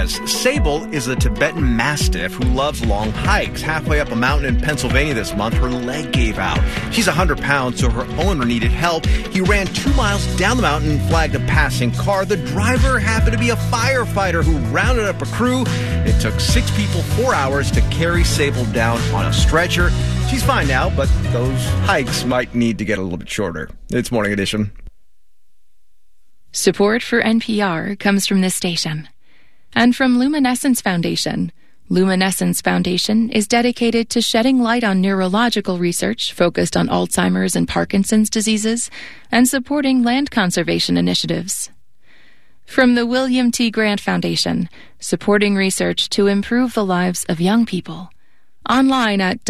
Sable is a Tibetan Mastiff who loves long hikes. Halfway up a mountain in Pennsylvania this month, her leg gave out. She's 100 pounds, so her owner needed help. He ran 2 miles down the mountain and flagged a passing car. The driver happened to be a firefighter who rounded up a crew. It took 6 people 4 hours to carry Sable down on a stretcher. She's fine now, but those hikes might need to get a little bit shorter. It's Morning Edition. Support for NPR comes from this station. And from Luminescence Foundation. Luminescence Foundation is dedicated to shedding light on neurological research focused on Alzheimer's and Parkinson's diseases and supporting land conservation initiatives. From the William T. Grant Foundation, supporting research to improve the lives of young people. Online at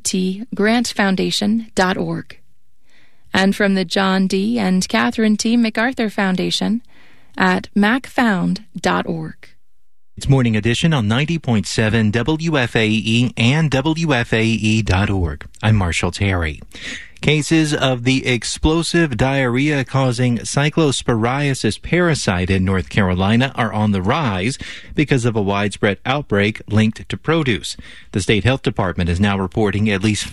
wtgrantfoundation.org. And from the John D. and Catherine T. MacArthur Foundation at macfound.org. It's Morning Edition on 90.7 WFAE and WFAE.org. I'm Marshall Terry. Cases of the explosive diarrhea-causing cyclosporiasis parasite in North Carolina are on the rise because of a widespread outbreak linked to produce. The state health department is now reporting at least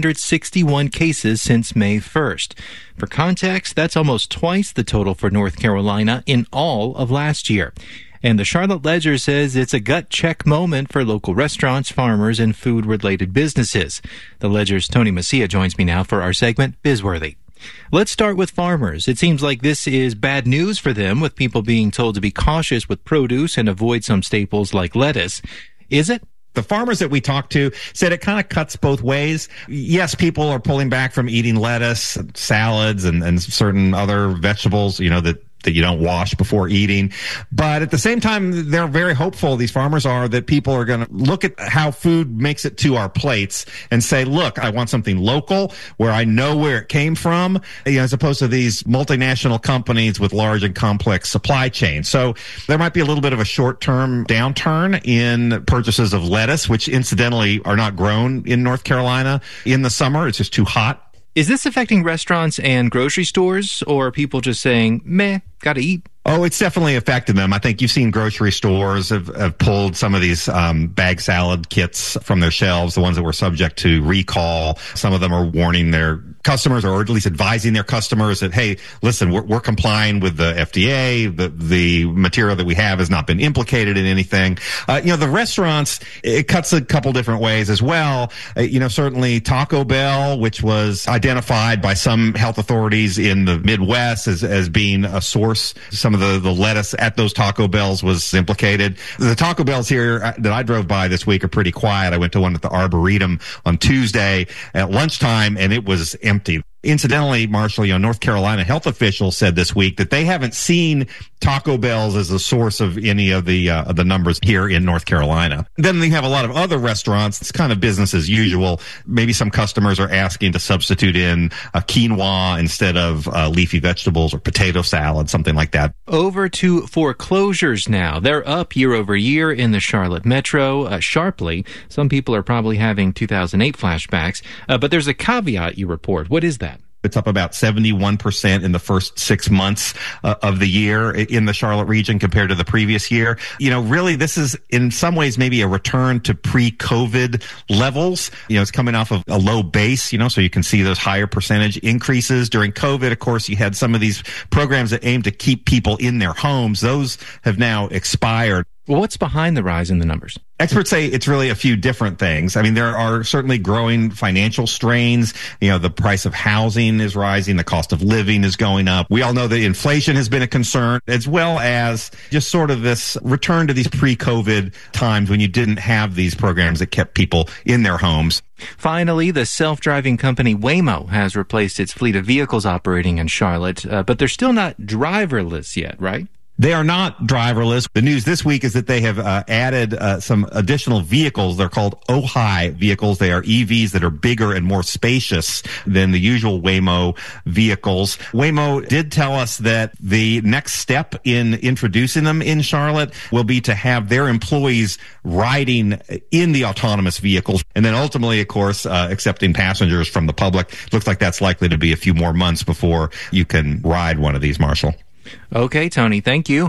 561 cases since May 1st. For context, that's almost twice the total for North Carolina in all of last year. And the Charlotte Ledger says it's a gut check moment for local restaurants, farmers, and food-related businesses. The Ledger's Tony Messia joins me now for our segment, Bizworthy. Let's start with farmers. It seems like this is bad news for them, with people being told to be cautious with produce and avoid some staples like lettuce. Is it? The farmers that we talked to said it kind of cuts both ways. Yes, people are pulling back from eating lettuce, salads, and certain other vegetables, that you don't wash before eating. But at the same time, they're very hopeful, these farmers are, that people are going to look at how food makes it to our plates and say, look, I want something local where I know where it came from, as opposed to these multinational companies with large and complex supply chains. So there might be a little bit of a short-term downturn in purchases of lettuce, which incidentally are not grown in North Carolina in the summer. It's just too hot. Is this affecting restaurants and grocery stores, or are people just saying, meh, gotta eat? Oh, it's definitely affected them. I think you've seen grocery stores have pulled some of these bag salad kits from their shelves, the ones that were subject to recall. Some of them are warning their customers, or at least advising their customers that, hey, listen, we're complying with the FDA. The material that we have has not been implicated in anything. The restaurants, it cuts a couple different ways as well. Certainly Taco Bell, which was identified by some health authorities in the Midwest as being a source. Some of the lettuce at those Taco Bells was implicated. The Taco Bells here that I drove by this week are pretty quiet. I went to one at the Arboretum on Tuesday at lunchtime, and it was empty. Incidentally, Marshall, North Carolina health officials said this week that they haven't seen Taco Bells as a source of any of the numbers here in North Carolina. Then they have a lot of other restaurants. It's kind of business as usual. Maybe some customers are asking to substitute in a quinoa instead of leafy vegetables or potato salad, something like that. Over to foreclosures now. They're up year over year in the Charlotte metro, sharply. Some people are probably having 2008 flashbacks. But there's a caveat you report. What is that? It's up about 71% in the first 6 months of the year in the Charlotte region compared to the previous year. Really, this is in some ways maybe a return to pre-COVID levels. It's coming off of a low base, so you can see those higher percentage increases. During COVID, of course, you had some of these programs that aim to keep people in their homes. Those have now expired. Well, what's behind the rise in the numbers? Experts say it's really a few different things. I mean, there are certainly growing financial strains. The price of housing is rising. The cost of living is going up. We all know that inflation has been a concern, as well as just sort of this return to these pre-COVID times when you didn't have these programs that kept people in their homes. Finally, the self-driving company Waymo has replaced its fleet of vehicles operating in Charlotte, but they're still not driverless yet, right? They are not driverless. The news this week is that they have added some additional vehicles. They're called Ojai vehicles. They are EVs that are bigger and more spacious than the usual Waymo vehicles. Waymo did tell us that the next step in introducing them in Charlotte will be to have their employees riding in the autonomous vehicles, and then ultimately, of course, accepting passengers from the public. Looks like that's likely to be a few more months before you can ride one of these, Marshall. Okay, Tony, thank you.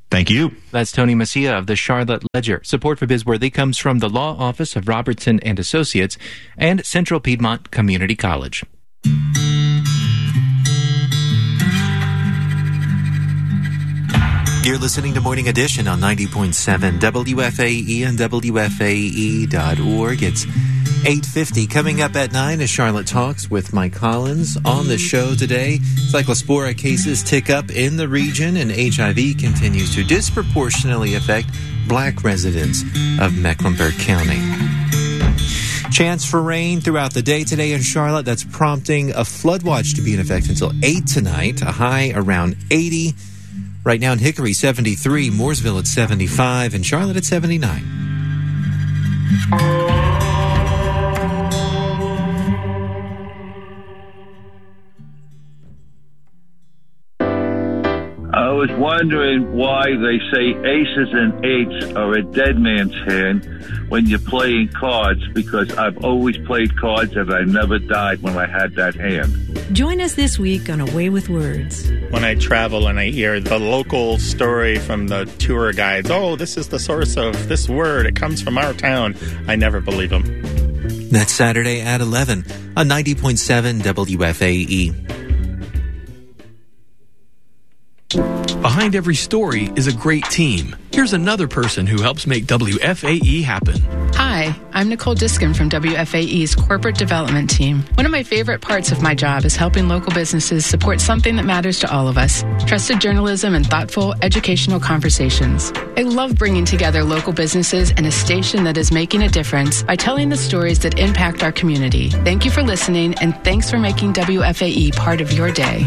Thank you. That's Tony Messia of the Charlotte Ledger. Support for Bizworthy comes from the Law Office of Robertson and Associates and Central Piedmont Community College. You're listening to Morning Edition on 90.7 WFAE and WFAE.org. It's 8:50. Coming up at 9 is Charlotte Talks with Mike Collins. On the show today, cyclospora cases tick up in the region and HIV continues to disproportionately affect black residents of Mecklenburg County. Chance for rain throughout the day today in Charlotte. That's prompting a flood watch to be in effect until 8 tonight, a high around 80. Right now in Hickory, 73, Mooresville at 75, and Charlotte at 79. I was wondering why they say aces and eights are a dead man's hand when you're playing cards, because I've always played cards and I never died when I had that hand. Join us this week on A Way with Words. When I travel and I hear the local story from the tour guides, oh, this is the source of this word, it comes from our town, I never believe them. That's Saturday at 11 on 90.7 WFAE. Behind every story is a great team. Here's another person who helps make WFAE happen. Hi, I'm Nicole Diskin from WFAE's Corporate Development Team. One of my favorite parts of my job is helping local businesses support something that matters to all of us: trusted journalism and thoughtful, educational conversations. I love bringing together local businesses and a station that is making a difference by telling the stories that impact our community. Thank you for listening, and thanks for making WFAE part of your day.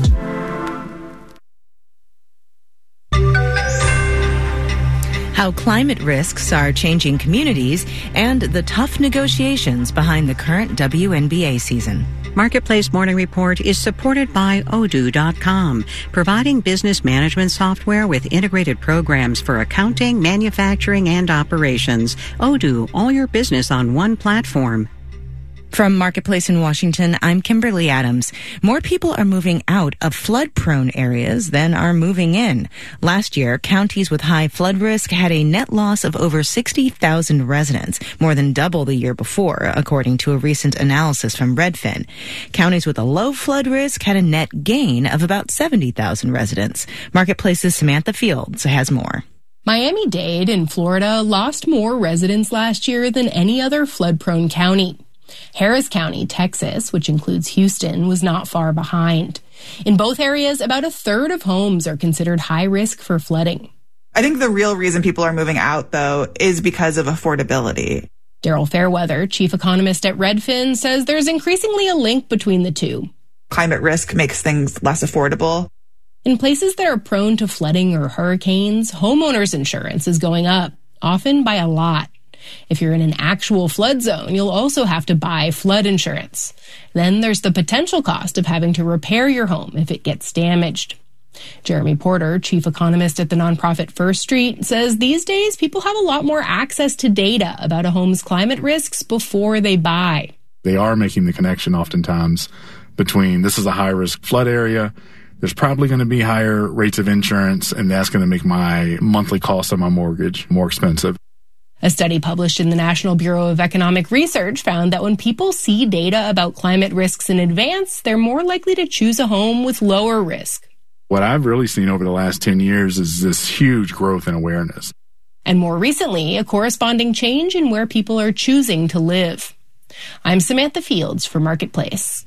How climate risks are changing communities, and the tough negotiations behind the current WNBA season. Marketplace Morning Report is supported by Odoo.com, providing business management software with integrated programs for accounting, manufacturing, and operations. Odoo, all your business on one platform. From Marketplace in Washington, I'm Kimberly Adams. More people are moving out of flood-prone areas than are moving in. Last year, counties with high flood risk had a net loss of over 60,000 residents, more than double the year before, according to a recent analysis from Redfin. Counties with a low flood risk had a net gain of about 70,000 residents. Marketplace's Samantha Fields has more. Miami-Dade in Florida lost more residents last year than any other flood-prone county. Harris County, Texas, which includes Houston, was not far behind. In both areas, about a third of homes are considered high risk for flooding. I think the real reason people are moving out, though, is because of affordability. Daryl Fairweather, chief economist at Redfin, says there's increasingly a link between the two. Climate risk makes things less affordable. In places that are prone to flooding or hurricanes, homeowners insurance is going up, often by a lot. If you're in an actual flood zone, you'll also have to buy flood insurance. Then there's the potential cost of having to repair your home if it gets damaged. Jeremy Porter, chief economist at the nonprofit First Street, says these days people have a lot more access to data about a home's climate risks before they buy. They are making the connection oftentimes between this is a high-risk flood area, there's probably going to be higher rates of insurance, and that's going to make my monthly cost of my mortgage more expensive. A study published in the National Bureau of Economic Research found that when people see data about climate risks in advance, they're more likely to choose a home with lower risk. What I've really seen over the last 10 years is this huge growth in awareness. And more recently, a corresponding change in where people are choosing to live. I'm Samantha Fields for Marketplace.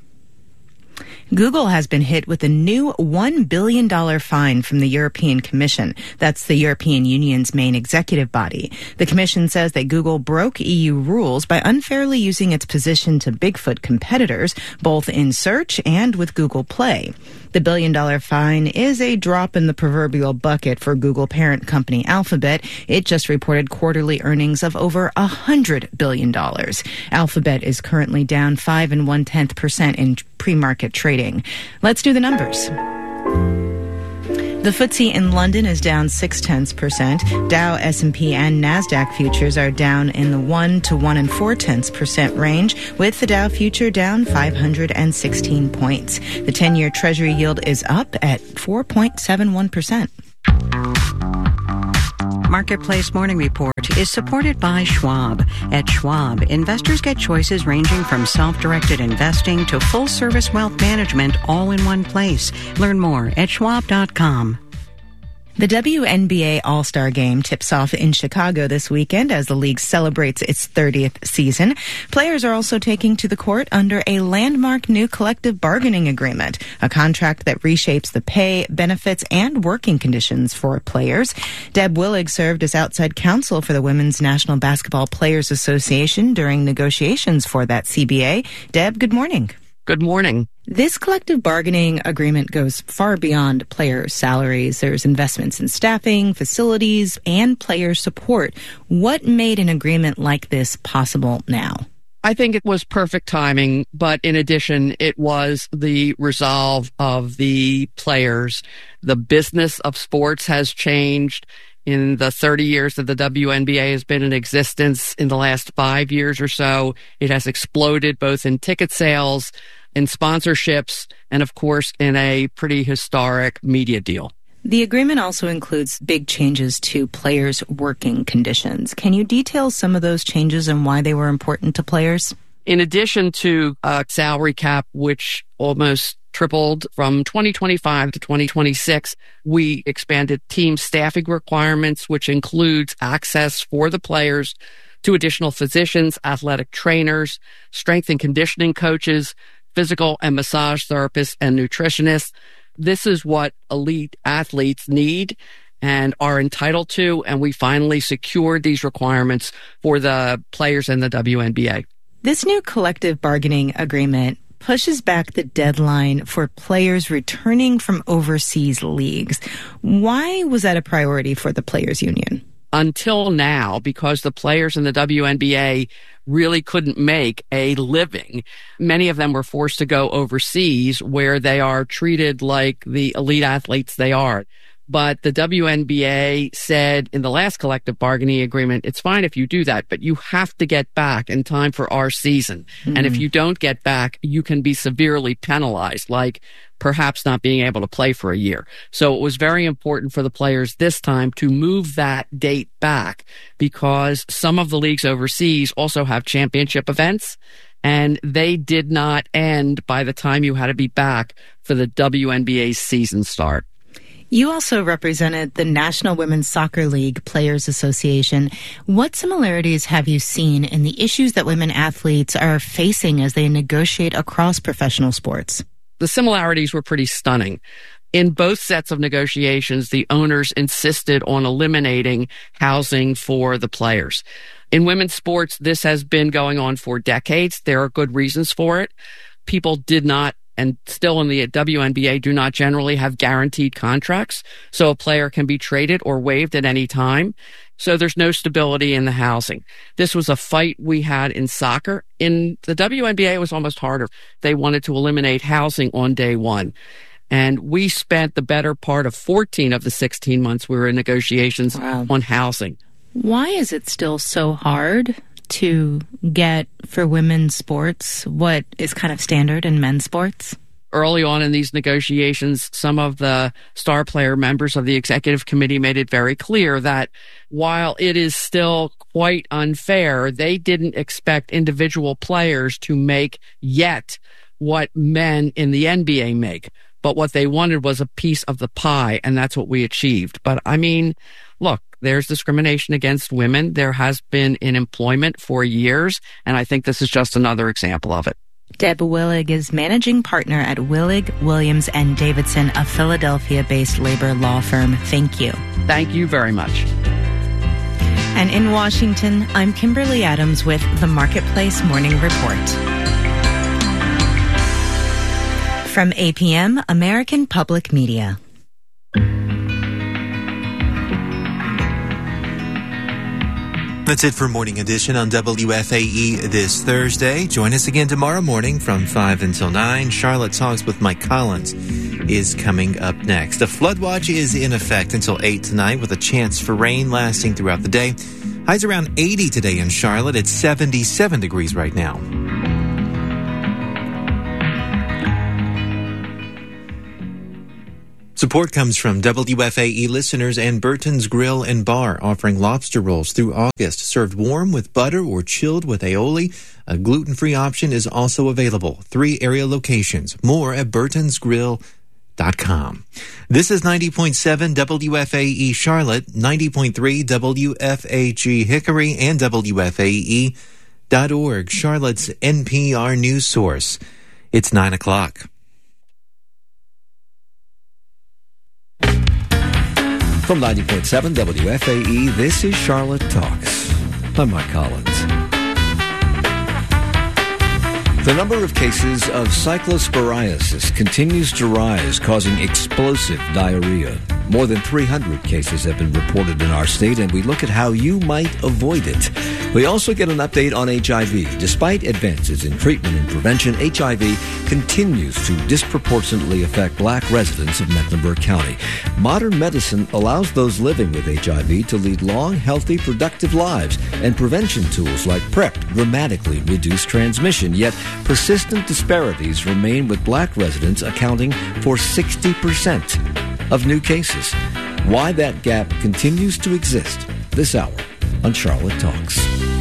Google has been hit with a new $1 billion fine from the European Commission. That's the European Union's main executive body. The Commission says that Google broke EU rules by unfairly using its position to Bigfoot competitors, both in search and with Google Play. The $1 billion fine is a drop in the proverbial bucket for Google parent company Alphabet. It just reported quarterly earnings of over $100 billion. Alphabet is currently down 5 1/10% in pre-market trading. Let's do the numbers. The FTSE in London is down 0.6%. Dow, S&P, and NASDAQ futures are down in the 1 to 1 4/10% range, with the Dow future down 516 points. The 10-year Treasury yield is up at 4.71%. Marketplace Morning Report is supported by Schwab. At Schwab, investors get choices ranging from self-directed investing to full-service wealth management all in one place. Learn more at schwab.com. The WNBA All-Star Game tips off in Chicago this weekend as the league celebrates its 30th season. Players are also taking to the court under a landmark new collective bargaining agreement, a contract that reshapes the pay, benefits, and working conditions for players. Deb Willig served as outside counsel for the Women's National Basketball Players Association during negotiations for that CBA. Deb, good morning. Good morning. This collective bargaining agreement goes far beyond player salaries. There's investments in staffing, facilities, and player support. What made an agreement like this possible now? I think it was perfect timing, but in addition, it was the resolve of the players. The business of sports has changed. In the 30 years that the WNBA has been in existence, in the last 5 years or so, it has exploded both in ticket sales, in sponsorships, and of course, in a pretty historic media deal. The agreement also includes big changes to players' working conditions. Can you detail some of those changes and why they were important to players? In addition to a salary cap, which almost tripled from 2025 to 2026, we expanded team staffing requirements, which includes access for the players to additional physicians, athletic trainers, strength and conditioning coaches, physical and massage therapists, and nutritionists. This is what elite athletes need and are entitled to, and we finally secured these requirements for the players in the WNBA. This new collective bargaining agreement pushes back the deadline for players returning from overseas leagues. Why was that a priority for the players' union? Until now, because the players in the WNBA really couldn't make a living, many of them were forced to go overseas where they are treated like the elite athletes they are. But the WNBA said in the last collective bargaining agreement, it's fine if you do that, but you have to get back in time for our season. And if you don't get back, you can be severely penalized, like perhaps not being able to play for a year. So it was very important for the players this time to move that date back because some of the leagues overseas also have championship events, and they did not end by the time you had to be back for the WNBA's season start. You also represented the National Women's Soccer League Players Association. What similarities have you seen in the issues that women athletes are facing as they negotiate across professional sports? The similarities were pretty stunning. In both sets of negotiations, the owners insisted on eliminating housing for the players. In women's sports, this has been going on for decades. There are good reasons for it. People did not, and still in the WNBA, do not generally have guaranteed contracts, so a player can be traded or waived at any time. So there's no stability in the housing. This was a fight we had in soccer. In the WNBA, it was almost harder. They wanted to eliminate housing on day one. And we spent the better part of 14 of the 16 months we were in negotiations on housing. Why is it still so hard to get for women's sports what is kind of standard in men's sports? Early on in these negotiations, some of the star player members of the executive committee made it very clear that while it is still quite unfair, they didn't expect individual players to make yet what men in the NBA make. But what they wanted was a piece of the pie, and that's what we achieved. But I mean, look, there's discrimination against women. There has been in employment for years, and I think this is just another example of it. Deb Willig is managing partner at Willig, Williams & Davidson, a Philadelphia-based labor law firm. Thank you. Thank you very much. And in Washington, I'm Kimberly Adams with the Marketplace Morning Report. From APM, American Public Media. That's it for Morning Edition on WFAE this Thursday. Join us again tomorrow morning from 5 until 9. Charlotte Talks with Mike Collins is coming up next. The flood watch is in effect until 8 tonight with a chance for rain lasting throughout the day. Highs around 80 today in Charlotte. It's 77 degrees right now. Support comes from WFAE listeners and Burton's Grill and Bar, offering lobster rolls through August, served warm with butter or chilled with aioli. A gluten-free option is also available. 3 area locations. More at burtonsgrill.com. This is 90.7 WFAE Charlotte, 90.3 WFAG Hickory, and WFAE.org, Charlotte's NPR news source. It's 9 o'clock. From 90.7 WFAE, this is Charlotte Talks. I'm Mike Collins. The number of cases of cyclosporiasis continues to rise, causing explosive diarrhea. More than 300 cases have been reported in our state, and we look at how you might avoid it. We also get an update on HIV. Despite advances in treatment and prevention, HIV continues to disproportionately affect black residents of Mecklenburg County. Modern medicine allows those living with HIV to lead long, healthy, productive lives, and prevention tools like PrEP dramatically reduce transmission. Yet, persistent disparities remain, with black residents accounting for 60% of new cases. Why that gap continues to exist this hour on Charlotte Talks.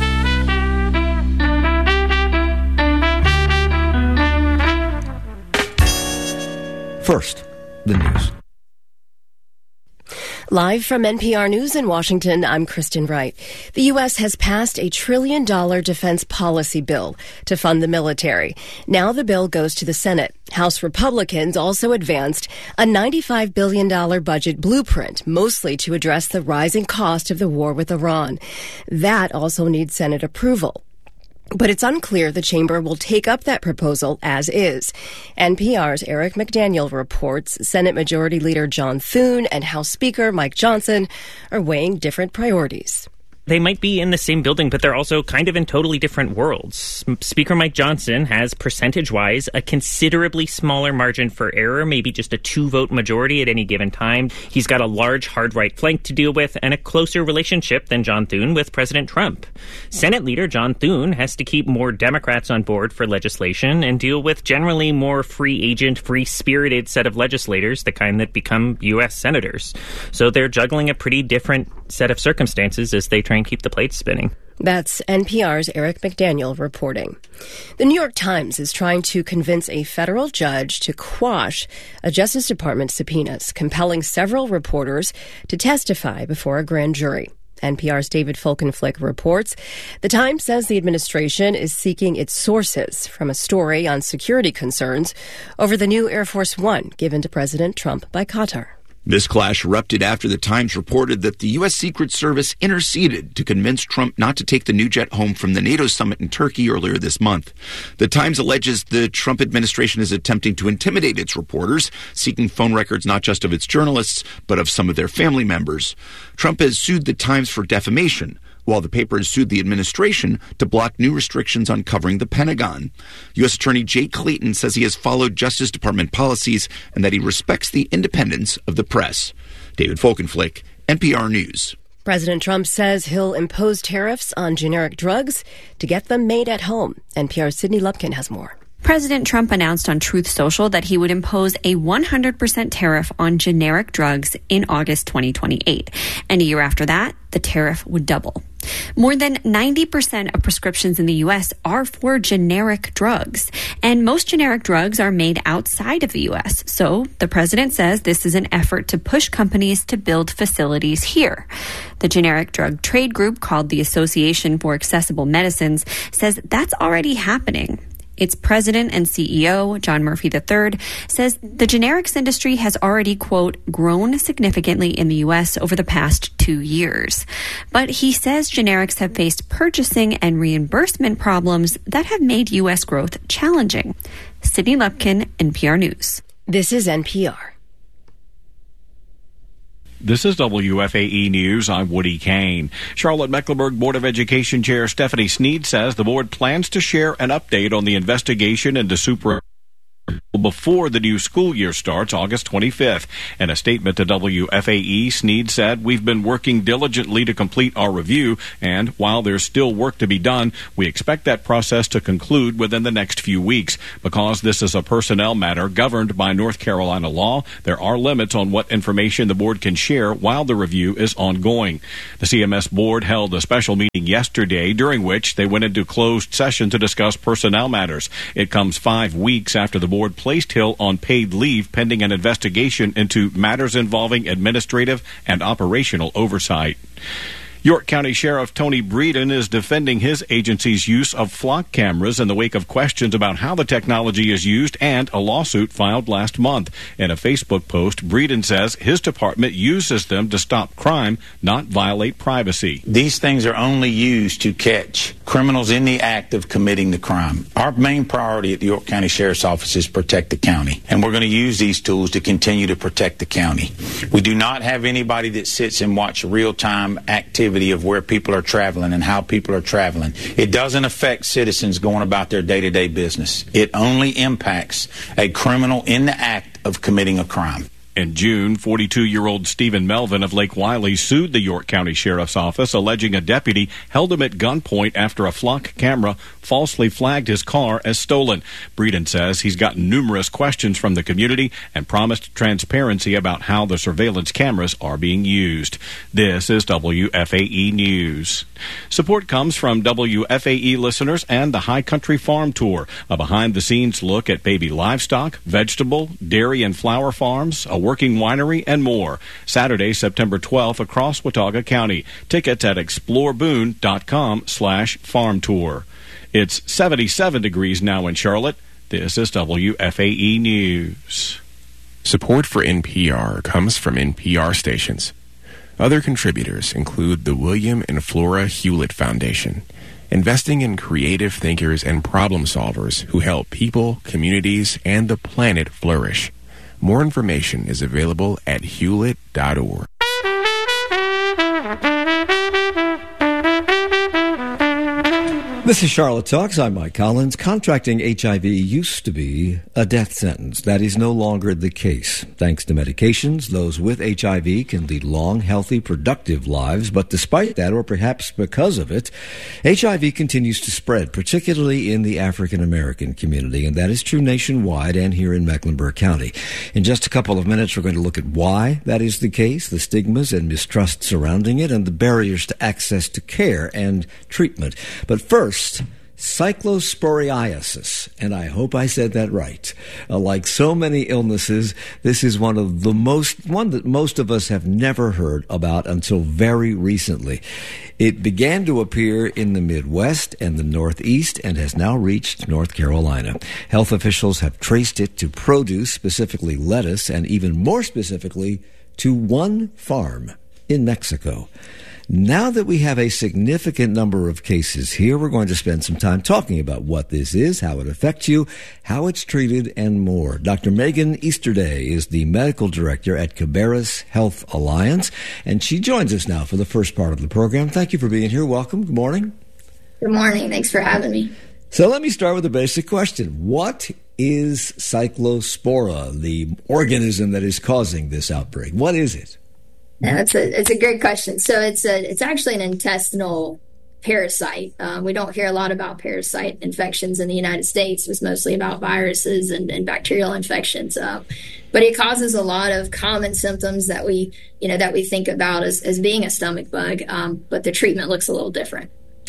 First, the news. Live from NPR News in Washington, I'm Kristen Wright. The U.S. has passed a $1 trillion defense policy bill to fund the military. Now the bill goes to the Senate. House Republicans also advanced a $95 billion budget blueprint, mostly to address the rising cost of the war with Iran. That also needs Senate approval. But it's unclear the chamber will take up that proposal as is. NPR's Eric McDaniel reports Senate Majority Leader John Thune and House Speaker Mike Johnson are weighing different priorities. They might be in the same building, but they're also kind of in totally different worlds. Speaker Mike Johnson has, percentage-wise, a considerably smaller margin for error, maybe just a 2-vote majority at any given time. He's got a large hard-right flank to deal with and a closer relationship than John Thune with President Trump. Senate Leader John Thune has to keep more Democrats on board for legislation and deal with generally more free agent, free-spirited set of legislators, the kind that become U.S. senators. So they're juggling a pretty different set of circumstances as they try and keep the plates spinning. That's NPR's Eric McDaniel reporting. The New York Times is trying to convince a federal judge to quash a Justice Department subpoenas, compelling several reporters to testify before a grand jury. NPR's David Folkenflik reports the Times says the administration is seeking its sources from a story on security concerns over the new Air Force One given to President Trump by Qatar. This clash erupted after the Times reported that the U.S. Secret Service interceded to convince Trump not to take the new jet home from the NATO summit in Turkey earlier this month. The Times alleges the Trump administration is attempting to intimidate its reporters, seeking phone records not just of its journalists, but of some of their family members. Trump has sued the Times for defamation, while the paper has sued the administration to block new restrictions on covering the Pentagon. U.S. Attorney Jay Clayton says he has followed Justice Department policies and that he respects the independence of the press. David Folkenflik, NPR News. President Trump says he'll impose tariffs on generic drugs to get them made at home. NPR's Sydney Lupkin has more. President Trump announced on Truth Social that he would impose a 100% tariff on generic drugs in August 2028. And a year after that, the tariff would double. More than 90% of prescriptions in the U.S. are for generic drugs, and most generic drugs are made outside of the U.S. So the president says this is an effort to push companies to build facilities here. The generic drug trade group, called the Association for Accessible Medicines, says that's already happening. Its president and CEO, John Murphy III, says the generics industry has already, quote, grown significantly in the U.S. over the past 2 years. But he says generics have faced purchasing and reimbursement problems that have made U.S. growth challenging. Sydney Lupkin, NPR News. This is NPR. This is WFAE News. I'm Woody Kane. Charlotte-Mecklenburg Board of Education Chair Stephanie Sneed says the board plans to share an update on the investigation into before the new school year starts August 25th. In a statement to WFAE, Snead said, "We've been working diligently to complete our review, and while there's still work to be done, we expect that process to conclude within the next few weeks. Because this is a personnel matter governed by North Carolina law, there are limits on what information the board can share while the review is ongoing." The CMS board held a special meeting yesterday, during which they went into closed session to discuss personnel matters. It comes 5 weeks after the board placed Hill on paid leave pending an investigation into matters involving administrative and operational oversight. York County Sheriff Tony Breeden is defending his agency's use of flock cameras in the wake of questions about how the technology is used and a lawsuit filed last month. In a Facebook post, Breeden says his department uses them to stop crime, not violate privacy. These things are only used to catch criminals in the act of committing the crime. Our main priority at the York County Sheriff's Office is protect the county, and we're going to use these tools to continue to protect the county. We do not have anybody that sits and watch real-time activity of where people are traveling and how people are traveling. It doesn't affect citizens going about their day-to-day business. It only impacts a criminal in the act of committing a crime. In June, 42-year-old Stephen Melvin of Lake Wiley sued the York County Sheriff's Office, alleging a deputy held him at gunpoint after a flock camera falsely flagged his car as stolen. Breeden says he's gotten numerous questions from the community and promised transparency about how the surveillance cameras are being used. This is WFAE News. Support comes from WFAE listeners and the High Country Farm Tour, a behind-the-scenes look at baby livestock, vegetable, dairy and flower farms, a working winery, and more. Saturday, September 12th across Watauga County. Tickets at exploreboone.com/farm tour. It's 77 degrees now in Charlotte. This is WFAE News. Support for NPR comes from NPR stations. Other contributors include the William and Flora Hewlett Foundation, investing in creative thinkers and problem solvers who help people, communities, and the planet flourish. More information is available at hewlett.org. This is Charlotte Talks. I'm Mike Collins. Contracting HIV used to be a death sentence. That is no longer the case. Thanks to medications, those with HIV can lead long, healthy, productive lives. But despite that, or perhaps because of it, HIV continues to spread, particularly in the African American community. And that is true nationwide and here in Mecklenburg County. In just a couple of minutes, we're going to look at why that is the case, the stigmas and mistrust surrounding it, and the barriers to access to care and treatment. But first, cyclosporiasis, and I hope I said that right. Like so many illnesses, this is one that most of us have never heard about until very recently. It began to appear in the Midwest and the Northeast and has now reached North Carolina. Health officials have traced it to produce, specifically lettuce, and even more specifically to one farm in Mexico. Now that we have a significant number of cases here, we're going to spend some time talking about what this is, how it affects you, how it's treated, and more. Dr. Megan Easterday is the medical director at Cabarrus Health Alliance, and she joins us now for the first part of the program. Thank you for being here. Welcome. Good morning. Good morning. Thanks for having me. So let me start with a basic question. What is Cyclospora, the organism that is causing this outbreak? What is it? Yeah, it's a great question. So it's actually an intestinal parasite. We don't hear a lot about parasite infections in the United States. It's mostly about viruses and bacterial infections. But it causes a lot of common symptoms that we think about as being a stomach bug. But the treatment looks a little different.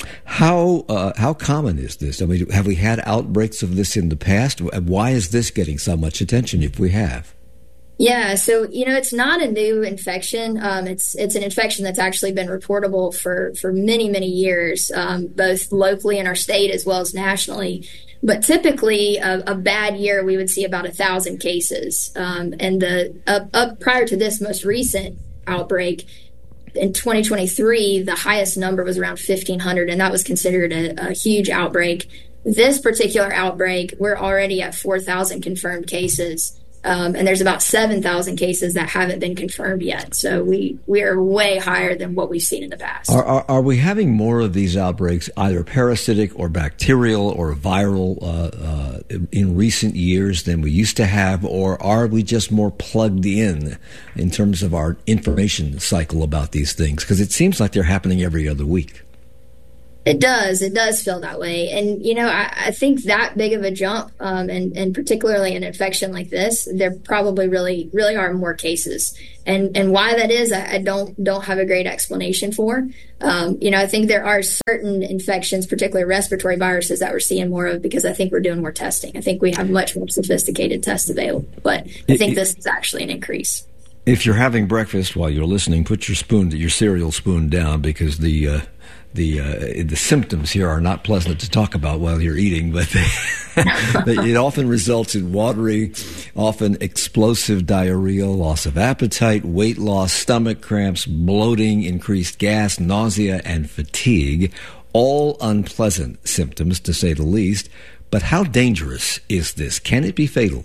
How common is this? I mean, have we had outbreaks of this in the past? Why is this getting so much attention if we have? Yeah, so, it's not a new infection. It's an infection that's actually been reportable for many, many years, both locally in our state as well as nationally. But typically, a bad year, we would see about 1,000 cases. And prior to this most recent outbreak, in 2023, the highest number was around 1,500, and that was considered a huge outbreak. This particular outbreak, we're already at 4,000 confirmed cases. And there's about 7,000 cases that haven't been confirmed yet. So we are way higher than what we've seen in the past. Are we having more of these outbreaks, either parasitic or bacterial or viral, in recent years than we used to have, or are we just more plugged in terms of our information cycle about these things? Because it seems like they're happening every other week. It does feel that way. And, I think that big of a jump, and particularly an infection like this, there probably really, really are more cases. And why that is, I don't have a great explanation for. I think there are certain infections, particularly respiratory viruses, that we're seeing more of because I think we're doing more testing. I think we have much more sophisticated tests available. But I think this is actually an increase. If you're having breakfast while you're listening, put your cereal spoon down, because the symptoms here are not pleasant to talk about while you're eating, but it often results in watery, often explosive diarrhea, loss of appetite, weight loss, stomach cramps, bloating, increased gas, nausea, and fatigue. All unpleasant symptoms, to say the least. But how dangerous is this? Can it be fatal?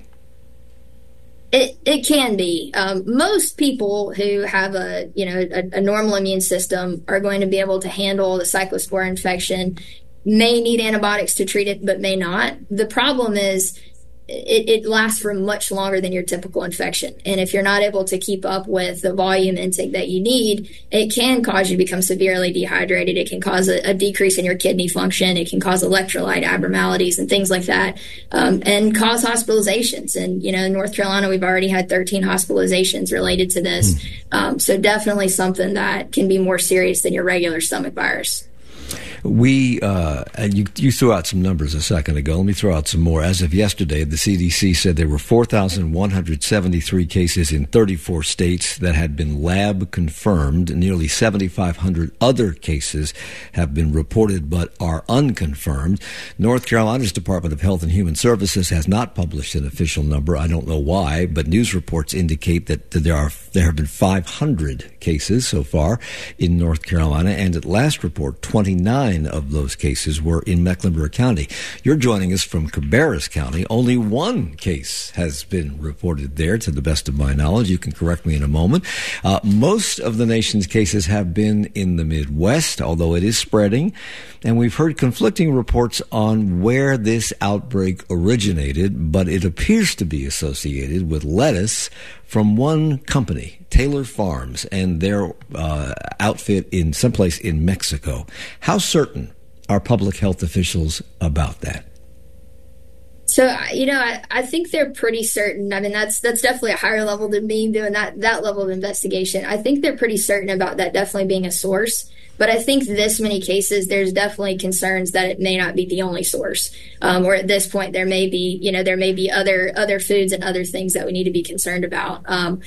It can be. Most people who have a normal immune system are going to be able to handle the cyclospora infection, may need antibiotics to treat it, but may not. The problem is it lasts for much longer than your typical infection. And if you're not able to keep up with the volume intake that you need, it can cause you to become severely dehydrated. It can cause a decrease in your kidney function. It can cause electrolyte abnormalities and things like that, and cause hospitalizations. And, in North Carolina, we've already had 13 hospitalizations related to this. So definitely something that can be more serious than your regular stomach virus. You threw out some numbers a second ago. Let me throw out some more. As of yesterday, the CDC said there were 4,173 cases in 34 states that had been lab confirmed. Nearly 7,500 other cases have been reported but are unconfirmed. North Carolina's Department of Health and Human Services has not published an official number. I don't know why, but news reports indicate that there have been 500 cases so far in North Carolina, and at last report, 29 of those cases were in Mecklenburg County. You're joining us from Cabarrus County. Only one case has been reported there, to the best of my knowledge. You can correct me in a moment. Most of the nation's cases have been in the Midwest, although it is spreading. And we've heard conflicting reports on where this outbreak originated, but it appears to be associated with lettuce from one company, Taylor Farms, and their outfit in someplace in Mexico. How certain are public health officials about that? So, I think they're pretty certain. I mean, that's definitely a higher level than me doing that level of investigation. I think they're pretty certain about that definitely being a source. But I think this many cases, there's definitely concerns that it may not be the only source. Or at this point, there may be other foods and other things that we need to be concerned about.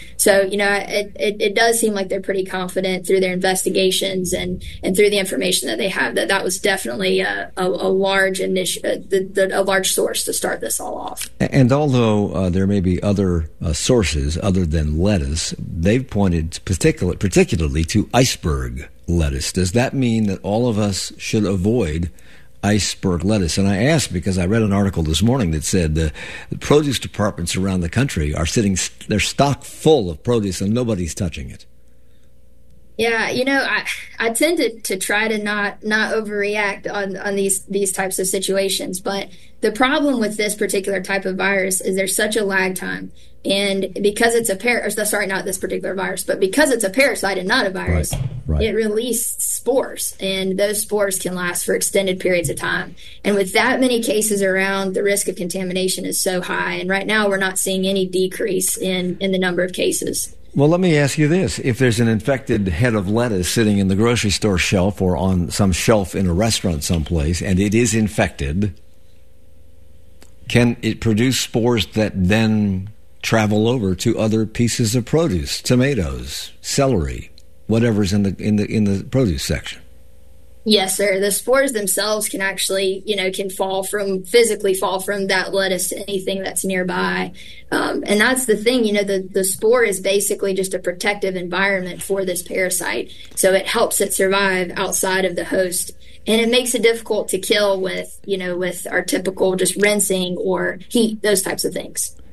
It does seem like they're pretty confident through their investigations and through the information that they have that was definitely a large source to start this all off. And although there may be other sources other than lettuce, they've pointed particularly to iceberg lettuce. Does that mean that all of us should avoid iceberg lettuce? And I ask because I read an article this morning that said the produce departments around the country are they're stock full of produce and nobody's touching it. Yeah, I tend to try to not overreact on these types of situations, but the problem with this particular type of virus is there's such a lag time. And because it's not this particular virus, but because it's a parasite and not a virus, right. It releases spores, and those spores can last for extended periods of time. And with that many cases around, the risk of contamination is so high. And right now, we're not seeing any decrease in the number of cases. Well, let me ask you this. If there's an infected head of lettuce sitting in the grocery store shelf or on some shelf in a restaurant someplace, and it is infected, can it produce spores that then travel over to other pieces of produce, tomatoes, celery, whatever's in the produce section? Yes, sir. The spores themselves can actually, physically fall from that lettuce to anything that's nearby. And that's the thing, the spore is basically just a protective environment for this parasite. So it helps it survive outside of the host. And it makes it difficult to kill with our typical just rinsing or heat, those types of things.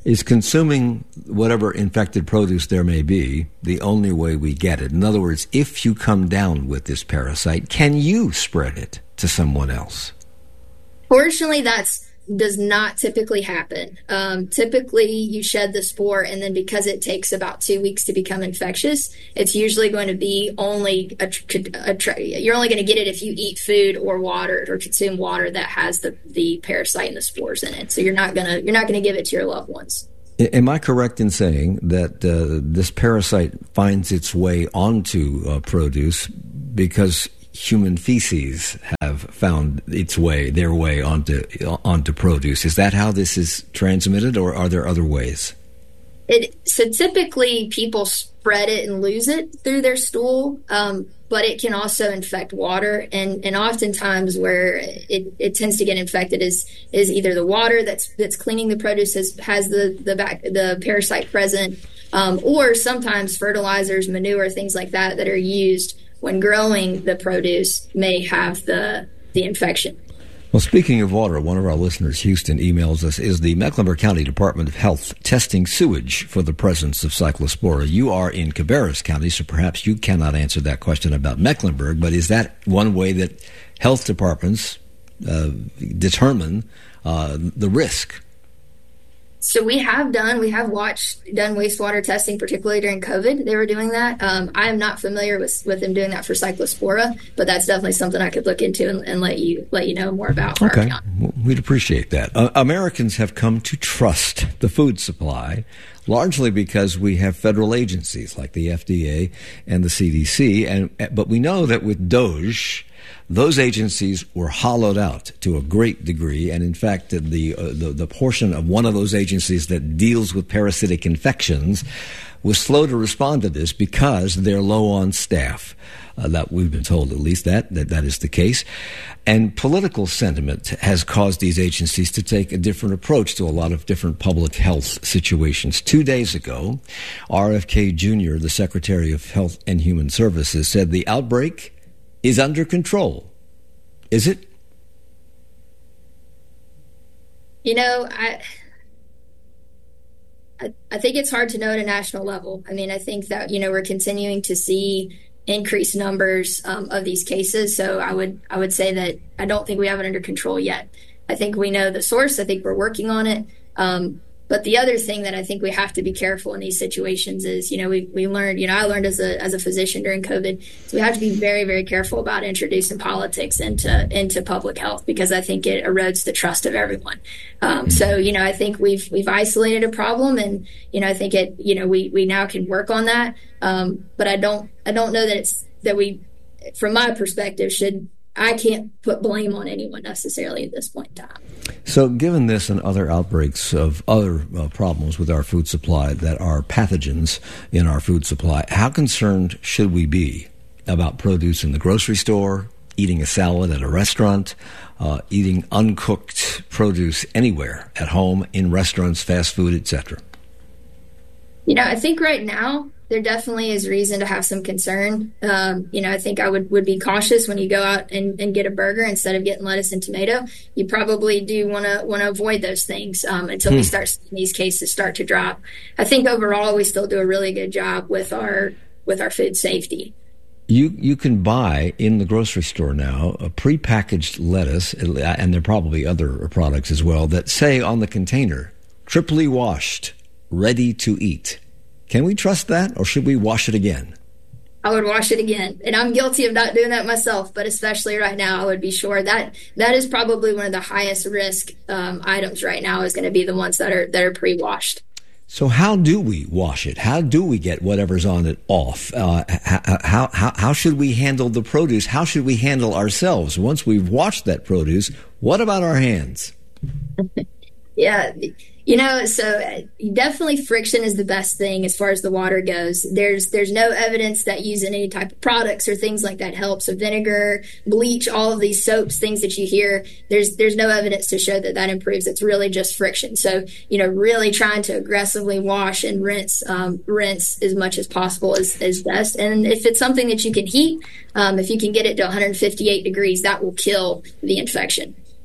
Is consuming whatever infected produce there may be the only way we get it? In other words, if you come down with this parasite, can you spread it to someone else? Fortunately, does not typically happen. Typically, you shed the spore, and then because it takes about 2 weeks to become infectious, it's usually going to be only you're only going to get it if you eat food or water or consume water that has the parasite and the spores in it. So you're not going to give it to your loved ones. Am I correct in saying that this parasite finds its way onto produce because human feces have found their way onto produce? Is that how this is transmitted, or are there other ways? So typically people spread it and lose it through their stool, but it can also infect water, and oftentimes where it tends to get infected is either the water that's cleaning the produce has the parasite present, or sometimes fertilizers, manure, things like that are used when growing the produce may have the infection. Well, speaking of water, one of our listeners, Houston, emails us, is the Mecklenburg County Department of Health testing sewage for the presence of Cyclospora? You are in Cabarrus County, so perhaps you cannot answer that question about Mecklenburg, but is that one way that health departments determine the risk? So we have done wastewater testing, particularly during COVID. They were doing that. I am not familiar with them doing that for Cyclospora, but that's definitely something I could look into and let you know more about. Okay, we'd appreciate that. Americans have come to trust the food supply, largely because we have federal agencies like the FDA and the CDC, but we know that with DOJ, those agencies were hollowed out to a great degree, and in fact, the portion of one of those agencies that deals with parasitic infections was slow to respond to this because they're low on staff. That we've been told, at least that is the case. And political sentiment has caused these agencies to take a different approach to a lot of different public health situations. 2 days ago, RFK Jr., the Secretary of Health and Human Services, said the outbreak is under control. Is it? I think it's hard to know at a national level. I mean, I think that, we're continuing to see increased numbers of these cases. So I would say that I don't think we have it under control yet. I think we know the source. I think we're working on it. But the other thing that I think we have to be careful in these situations is, we learned, I learned as a physician during COVID, so we have to be very, very careful about introducing politics into public health, because I think it erodes the trust of everyone. So, I think we've isolated a problem, and, I think we now can work on that. But I don't know that we, from my perspective, I can't put blame on anyone necessarily at this point in time. So given this and other outbreaks of other problems with our food supply that are pathogens in our food supply, how concerned should we be about produce in the grocery store, eating a salad at a restaurant, eating uncooked produce anywhere, at home, in restaurants, fast food, etc.? I think right now there definitely is reason to have some concern. I think I would be cautious when you go out and get a burger instead of getting lettuce and tomato. You probably do want to avoid those things until we start seeing these cases start to drop. I think overall we still do a really good job with our food safety. You can buy in the grocery store now a prepackaged lettuce, and there are probably other products as well, that say on the container, triply washed, ready to eat. Can we trust that, or should we wash it again? I would wash it again. And I'm guilty of not doing that myself, but especially right now, I would be sure that is probably one of the highest risk items right now, is going to be the ones that are pre-washed. So how do we wash it? How do we get whatever's on it off? How should we handle the produce? How should we handle ourselves? Once we've washed that produce, what about our hands? Yeah. So definitely friction is the best thing as far as the water goes. There's no evidence that using any type of products or things like that helps. So vinegar, bleach, all of these soaps, things that you hear, there's no evidence to show that improves. It's really just friction. So, really trying to aggressively wash and rinse as much as possible is best. And if it's something that you can heat, if you can get it to 158 degrees, that will kill the infection.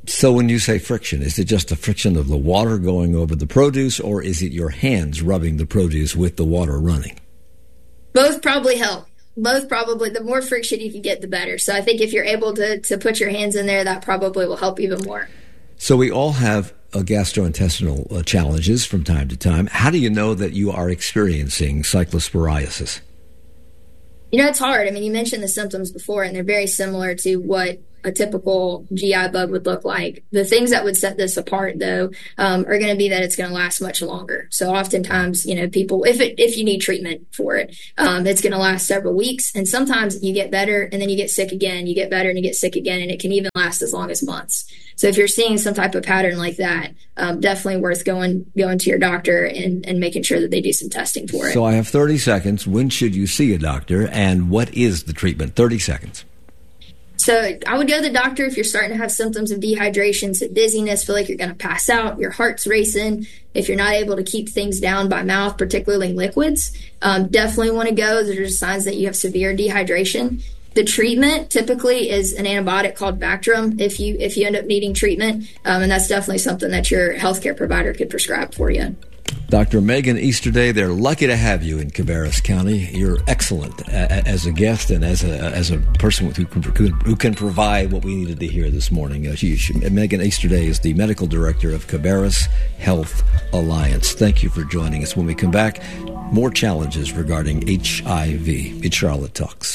So when you say friction, is it just the friction of the water going over the produce, or is it your hands rubbing the produce with the water running? Both probably help. Both probably. The more friction you can get, the better. So I think if you're able to put your hands in there, that probably will help even more. So we all have gastrointestinal challenges from time to time. How do you know that you are experiencing cyclosporiasis? It's hard. I mean, you mentioned the symptoms before, and they're very similar to what a typical GI bug would look like. The things that would set this apart, though, are going to be that it's going to last much longer. So oftentimes, people, if you need treatment for it, it's going to last several weeks. And sometimes you get better and then you get sick again, you get better and you get sick again, and it can even last as long as months. So if you're seeing some type of pattern like that, definitely worth going to your doctor and making sure that they do some testing for it. So I have 30 seconds. When should you see a doctor, and what is the treatment? 30 seconds. So I would go to the doctor if you're starting to have symptoms of dehydration, so dizziness, feel like you're going to pass out, your heart's racing. If you're not able to keep things down by mouth, particularly liquids, definitely want to go. Those are signs that you have severe dehydration. The treatment typically is an antibiotic called Bactrim if you end up needing treatment, and that's definitely something that your healthcare provider could prescribe for you. Dr. Megan Easterday, they're lucky to have you in Cabarrus County. You're excellent as a guest and as a person who can provide what we needed to hear this morning. Megan Easterday is the medical director of Cabarrus Health Alliance. Thank you for joining us. When we come back, more challenges regarding HIV. It's Charlotte Talks.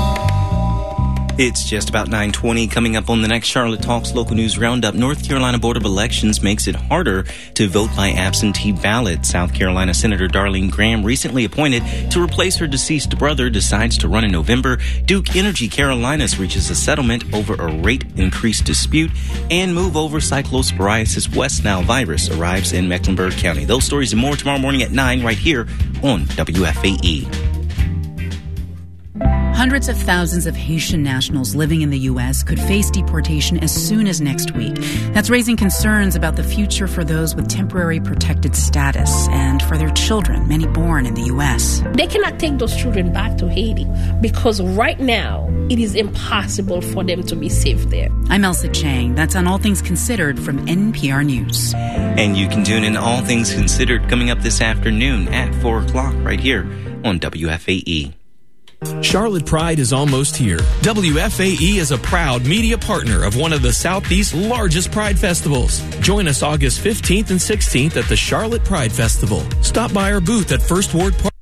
It's just about 9:20. Coming up on the next Charlotte Talks local news roundup, North Carolina Board of Elections makes it harder to vote by absentee ballot. South Carolina Senator Darlene Graham, recently appointed to replace her deceased brother, decides to run in November. Duke Energy Carolinas reaches a settlement over a rate increase dispute, and move over cyclosporiasis West Nile virus arrives in Mecklenburg County. Those stories and more tomorrow morning at 9 right here on WFAE. Hundreds of thousands of Haitian nationals living in the U.S. could face deportation as soon as next week. That's raising concerns about the future for those with temporary protected status and for their children, many born in the U.S. They cannot take those children back to Haiti because right now it is impossible for them to be safe there. I'm Elsa Chang. That's on All Things Considered from NPR News. And you can tune in All Things Considered coming up this afternoon at 4 o'clock right here on WFAE. Charlotte Pride is almost here. WFAE is a proud media partner of one of the Southeast's largest Pride festivals. Join us August 15th and 16th at the Charlotte Pride Festival. Stop by our booth at First Ward Park.